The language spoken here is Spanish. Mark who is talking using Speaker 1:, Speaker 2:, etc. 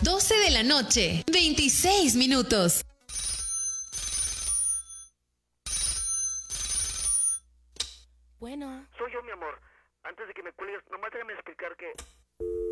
Speaker 1: 12 de la noche, 26 minutos.
Speaker 2: Bueno.
Speaker 3: Soy yo, mi amor. Antes de que me cuelgues, nomás déjame explicar que...